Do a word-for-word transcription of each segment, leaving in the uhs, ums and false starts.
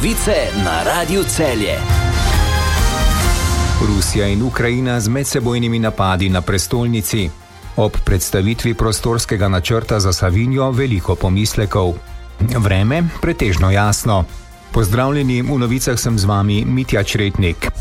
Novice na Radiu Celje. Rusija in Ukrajina z medsebojnimi napadi na prestolnici. Ob predstavitvi prostorskega načrta za Savinjo veliko pomislekov. Vreme pretežno jasno. Pozdravljeni, v novicah sem z vami Mitja Čretnik.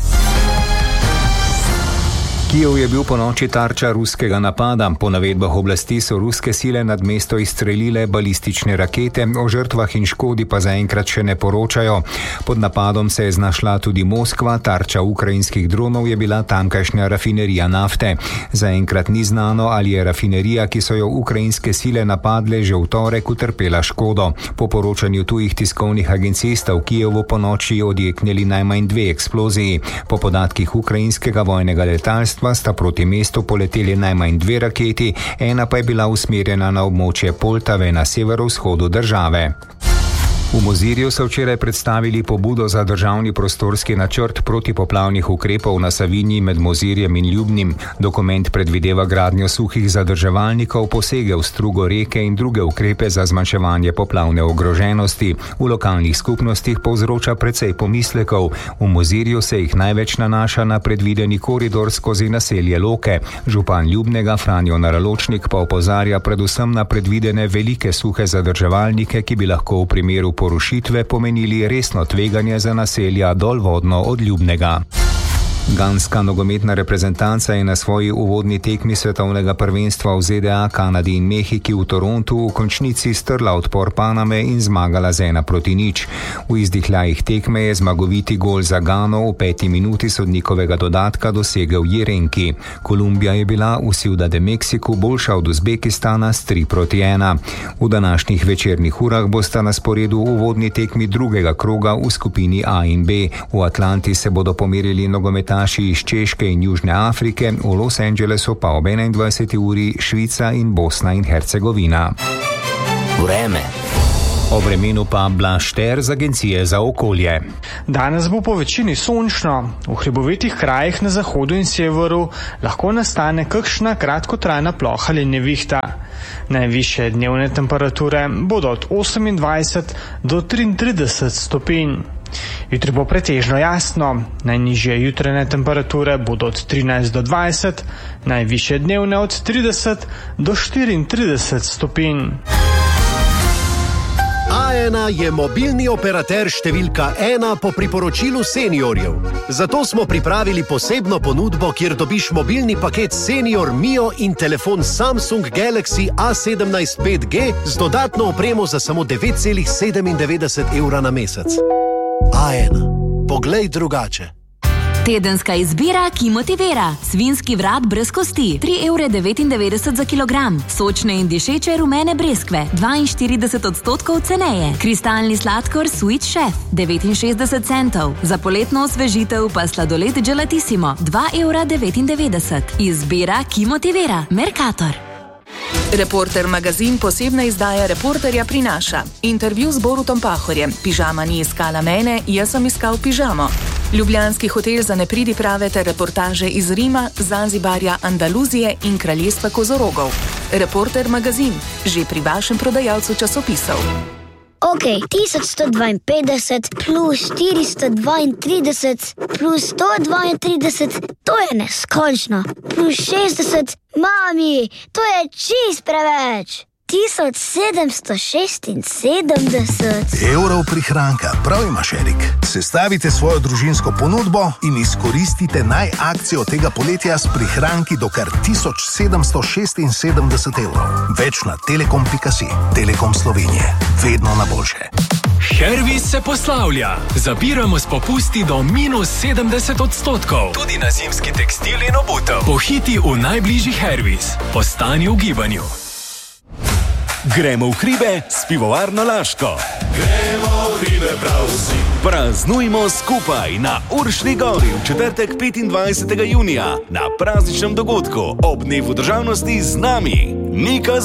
Kijev je bil ponoči tarča ruskega napada. Po navedbah oblasti so ruske sile nad mesto izstrelile balistične rakete, o žrtvah in škodi pa zaenkrat še ne poročajo. Pod napadom se je znašla tudi Moskva, tarča ukrajinskih dronov je bila tamkajšnja rafinerija nafte. Zaenkrat ni znano, ali je rafinerija, ki so jo ukrajinske sile napadle že v torek, utrpela škodo. Po poročanju tujih tiskovnih agencij sta v Kijevu ponoči odjeknili najmanj dve eksploziji. Po podatkih ukrajinskega vojnega letalstva sta proti mestu poleteli najmanj dve raketi, ena pa je bila usmerjena na območje Poltave na severovzhodu države. V Mozirju so včeraj predstavili pobudo za državni prostorski načrt protipoplavnih ukrepov na Savinji med Mozirjem in Ljubnim. Dokument predvideva gradnjo suhih zadrževalnikov, posege v strugo reke in druge ukrepe za zmanjševanje poplavne ogroženosti. V lokalnih skupnostih povzroča precej pomislekov. V Mozirju se jih največ nanaša na predvideni koridor skozi naselje Loke. Župan Ljubnega Franjo Naraločnik pa opozarja predvsem na predvidene velike suhe zadrževalnike, ki bi lahko v primeru porušitve pomenili resno tveganje za naselja dolvodno od Ljubnega. Ganska nogometna reprezentanca je na svoji uvodni tekmi svetovnega prvenstva v Z D A, Kanadi in Mehiki v Torontu v končnici strla odpor Paname in zmagala z ena proti nič. V izdihljajih tekme je zmagoviti gol za Gano v peti minuti sodnikovega dodatka dosegel Jerenki. Kolumbija je bila v Ciudad de Mexico boljša od Uzbekistana s tri proti ena. V današnjih večernih urah bosta na sporedu uvodni tekmi drugega kroga v skupini A in B. V Atlanti se bodo pomerili nogometaši iz Češke in Južne Afrike, v Los Angelesu pa ob enaindvajseti uri Švica in Bosna in Hercegovina. Vreme. O vremenu pa Blaž Šter z Agencije za okolje. Danes bo po večini sončno. V hribovitih krajih na zahodu in severu lahko nastane kakšna kratkotrajna ploha ali nevihta. Najvišje dnevne temperature bodo od osemindvajset do triintrideset stopinj. Jutri bo pretežno jasno, najnižje jutranje temperature bodo od trinajst do dvajset, najvišje dnevne od trideset do štiriintrideset stopinj. A ena je mobilni operater številka ena po priporočilu seniorjev. Zato smo pripravili posebno ponudbo, kjer dobiš mobilni paket Senior Mio in telefon Samsung Galaxy A sedemnajst pet G z dodatno opremo za samo devet celih sedemindevetdeset evra na mesec. A ena. Poglej drugače. Tedenska izbira, ki motivira. Svinjski vrat brez kosti, tri evre devetindevetdeset za kilogram. Sočne in dišeče rumene breskve, dvainštirideset odstotkov ceneje. Kristalni sladkor Sweet Chef, devetinšestdeset centov. Za poletno osvežitev pa sladoled Gelatissimo, dva evra devetindevetdeset. Izbira, ki motivira. Mercator. Reporter magazin posebna izdaja Reporterja prinaša. Intervju z Borutom Pahorjem. Pižama ni iskala mene, jaz sem iskal pižamo. Ljubljanski hotel za nepridiprave ter reportaže iz Rima, Zanzibarja, Andaluzije in kraljestva kozorogov. Reporter magazin, že pri vašem prodajalcu časopisov. Ok, tisoč sto dvainpetdeset plus štiristo dvaintrideset plus sto dvaintrideset, to je neskončno. Plus šestdeset, mami, to je čist preveč. tisoč sedemsto šestinsedemdeset. Evrov prihranka, prav imaš, Erik. Sestavite svojo družinsko ponudbo in izkoristite naj akcijo tega poletja s prihranki do kar tisoč sedemsto šestinsedemdeset evrov. Več na telekom pika si. Telekom Slovenije. Vedno na boljše. Hervis se poslavlja. Zapiramo s popusti do minus sedemdeset odstotkov. Tudi na zimski tekstil in obutev. Pohiti v najbližji Hervis. Ostani v gibanju. Gremo v hribe s pivovarno Laško. Gremo v hribe prav vsi. Praznujmo skupaj na Uršni gori v četrtek petindvajsetega junija na prazničnem dogodku ob dnevu državnosti z nami. Nika